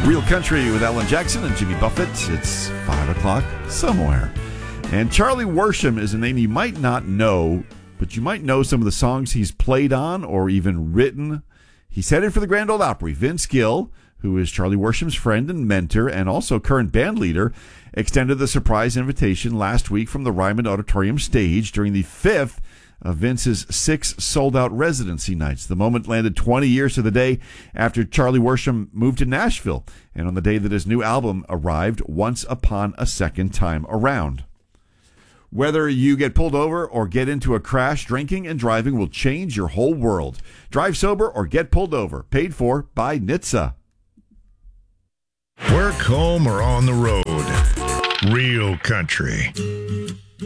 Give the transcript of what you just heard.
Real Country with Alan Jackson and Jimmy Buffett. It's 5 o'clock somewhere. And Charlie Worsham is a name you might not know, but you might know some of the songs he's played on or even written. He's headed for the Grand Ole Opry. Vince Gill, who is Charlie Worsham's friend and mentor and also current band leader, extended the surprise invitation last week from the Ryman Auditorium stage during the 5th of Vince's 6 sold-out residency nights. The moment landed 20 years to the day after Charlie Worsham moved to Nashville and on the day that his new album arrived, Once Upon a Second Time Around. Whether you get pulled over or get into a crash, drinking and driving will change your whole world. Drive sober or get pulled over. Paid for by NHTSA. Work, home, or on the road. Real Country.